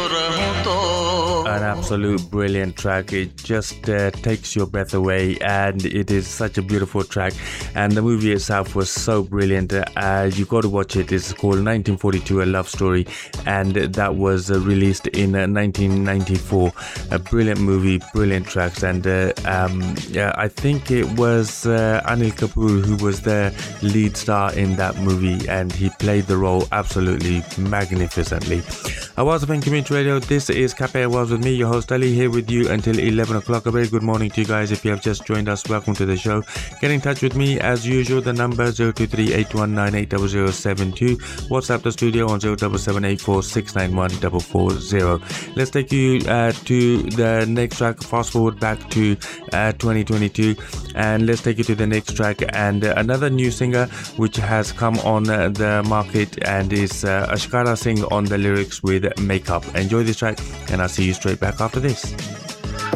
रहूं तो. An absolute brilliant track. It just takes your breath away, and it is such a beautiful track. And the movie itself was so brilliant. You got to watch it. It's called 1942: A Love Story, and that was released in 1994. A brilliant movie, brilliant tracks, and I think it was Anil Kapoor who was the lead star in that movie, and he played the role absolutely magnificently. Awaaz of Community Radio. This is Cafe Awaaz with me, your host Ali, here with you until 11 o'clock. A very good morning to you guys. If you have just joined us, welcome to the show. Get in touch with me as usual. The number 023-819-80072. WhatsApp the studio on 07784691440. Let's take you to the next track. Fast forward back to 2022, and let's take you to the next track. And another new singer which has come on the market, and is Ashkara Singh on the lyrics with Makeup. Enjoy this track, and I'll see you straight back after this.